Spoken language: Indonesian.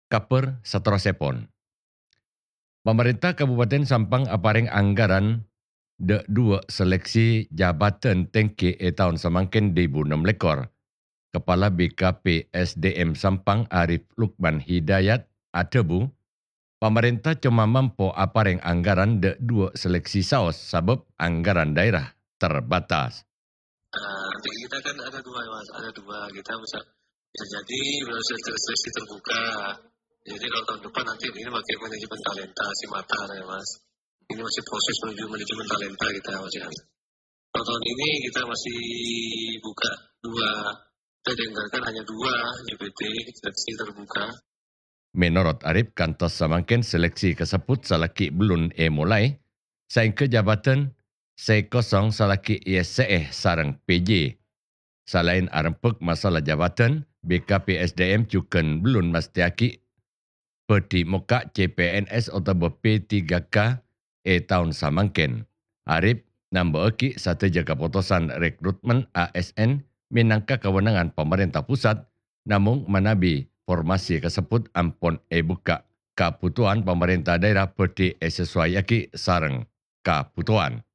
Kaper saterosipun. Pemerintah Kabupaten Sampang apareng anggaran de dua seleksi jabatan tengke tahun semangkin 2006. Kepala BKP SDM Sampang Arif Lukman Hidayat Atebu, pemerintah cuma mampu apareng anggaran de dua seleksi saus sebab anggaran daerah terbatas. Kita kan ada dua, Mas. Ada dua. Kita bisa jadi seleksi terbuka. Jadi kalau tahun depan nanti ini pakai manajemen talenta si Matar ya, Mas. Ini masih proses menuju manajemen talenta kita, Mas. Ya. Kalau tahun ini kita masih buka dua. Kita dianggarkan hanya dua JPT seleksi terbuka. Menurut Arif, kantos semangkin seleksi kesebut salaki belum mulai, saing ke jabatan saya kosong salaki ISCE sarang PJ. Selain arempek masalah jabatan, BKP SDM cukan belum mestiaki peti muka CPNS atau P3K tahun samangkin. Arif nambah eki satu jaga putusan rekrutmen ASN minangka kewenangan pemerintah pusat, namun manabi formasi kesebut ampun buka kebutuhan pemerintah daerah peti sesuai aki sarang kebutuhan.